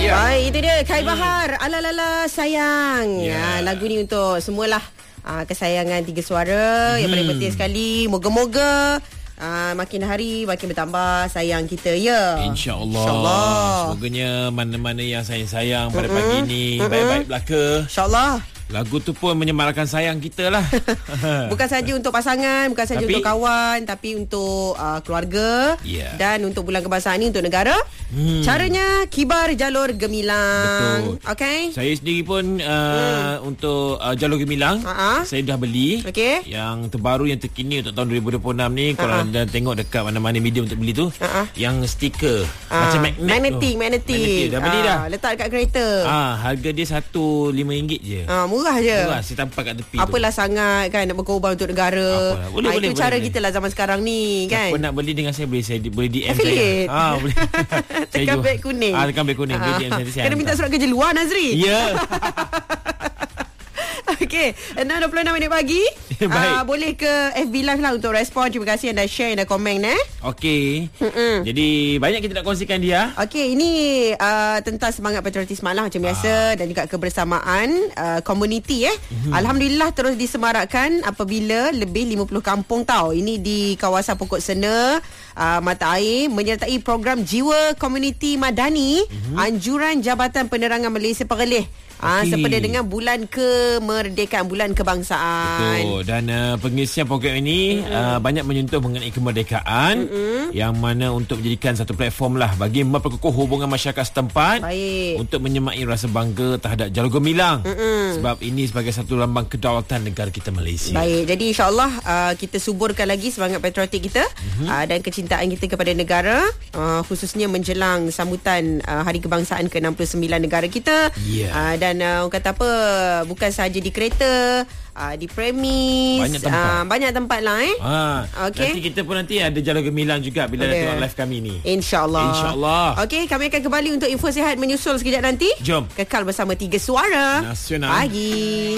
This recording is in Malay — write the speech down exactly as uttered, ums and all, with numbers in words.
Ya. Baik, itu dia Kai Bahar, hmm. Alalala sayang. Ya. Ya, lagu ni untuk semualah uh, kesayangan Tiga Suara. hmm. Yang paling penting sekali, moga-moga Uh, makin hari makin bertambah sayang kita, ya. InsyaAllah. InsyaAllah. Semoganya mana-mana yang sayang-sayang pada mm-hmm. pagi ni mm-hmm. baik-baik belaka. InsyaAllah. Lagu tu pun menyemarakkan sayang kita lah. Bukan saja untuk pasangan, bukan saja untuk kawan, tapi untuk uh, keluarga. Yeah. Dan untuk bulan kebangsaan ni untuk negara. Hmm. Caranya Kibar Jalur Gemilang. Betul. Okay. Saya sendiri pun uh, hmm. untuk uh, Jalur Gemilang, uh-huh. saya dah beli. Okay. Yang terbaru, yang terkini untuk tahun dua ribu dua puluh enam ni. Kalau uh-huh. anda tengok dekat mana-mana media untuk beli tu, uh-huh. yang stiker uh, macam magnet magnetic, tu. magnetic. Magnetic. Dah beli uh, dah. Letak dekat kereta. Ah, harga dia satu lima ringgit je. Ah, murah je. Murah, saya tampak kat tepi. Apalah tu. Sangat kan nak berkorban untuk negara. Boleh, ah, boleh, itu boleh, cara boleh. kita lah zaman sekarang ni kan. Siapa nak beli dengan saya boleh, saya boleh D M Affiliate. saya. Ah, boleh. Tekan beg kuning. Ah, tekan beg kuning. Ah. D M saya, saya kena minta surat kerja luar, Nazri. Ya. Yeah. Okey, enam dua puluh enam minit pagi. uh, boleh ke F B Live lah untuk respon. Terima kasih anda share dan komen eh. Okey. Jadi banyak kita nak kongsikan dia. Okey, ini uh, tentang semangat patriotisme lah macam biasa, ah. dan juga kebersamaan uh, komuniti eh. Mm-hmm. Alhamdulillah terus disemarakkan apabila lebih lima puluh kampung tau. Ini di kawasan Pokok Sena, uh, Mata Air menyertai program Jiwa Komuniti Madani, mm-hmm. anjuran Jabatan Penerangan Malaysia Perlis. Ah, okay. Sepada dengan bulan kemerdekaan, bulan kebangsaan. Betul. Dan uh, pengisian program ini mm-hmm. uh, banyak menyentuh mengenai kemerdekaan, mm-hmm. yang mana untuk menjadikan satu platform lah bagi memperkukuh hubungan masyarakat setempat. Baik. Untuk menyemai rasa bangga terhadap Jalur Gemilang, mm-hmm. sebab ini sebagai satu lambang kedaulatan negara kita Malaysia. Baik. Jadi insyaAllah uh, kita suburkan lagi semangat patriotik kita, mm-hmm. uh, dan kecintaan kita kepada negara, uh, khususnya menjelang sambutan uh, Hari Kebangsaan ke enam puluh sembilan negara kita. Yeah. uh, Dan Dan uh, orang kata apa, bukan sahaja di kereta, uh, di premis, banyak tempat, uh, banyak tempat lah eh. Ha, okay. Nanti kita pun nanti ada Jalur Gemilang juga bila okay. tengok live kami ni. InsyaAllah. InsyaAllah. Okey, kami akan kembali untuk info sihat menyusul sekejap nanti. Jom. Kekal bersama Tiga Suara Nasional Pagi.